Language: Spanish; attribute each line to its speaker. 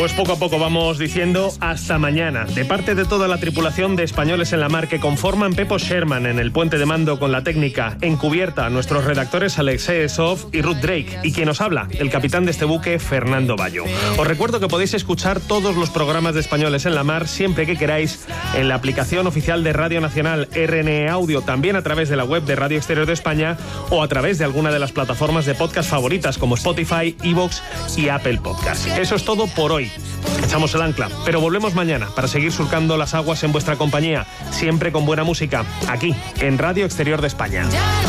Speaker 1: Pues poco a poco vamos diciendo hasta mañana. De parte de toda la tripulación de Españoles en la Mar que conforman Pepo Sherman en el puente de mando con la técnica, encubierta, nuestros redactores Alexei Esov y Ruth Drake, y quien nos habla, el capitán de este buque, Fernando Bayo. Os recuerdo que podéis escuchar todos los programas de Españoles en la Mar siempre que queráis en la aplicación oficial de Radio Nacional RNE Audio, también a través de la web de Radio Exterior de España o a través de alguna de las plataformas de podcast favoritas como Spotify, iVoox y Apple Podcast. Eso es todo por hoy. Echamos el ancla, pero volvemos mañana para seguir surcando las aguas en vuestra compañía, siempre con buena música, aquí, en Radio Exterior de España.